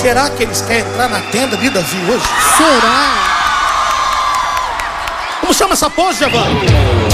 Será que eles querem entrar na tenda de Davi hoje? Será? Como chama essa pose, Giovanni?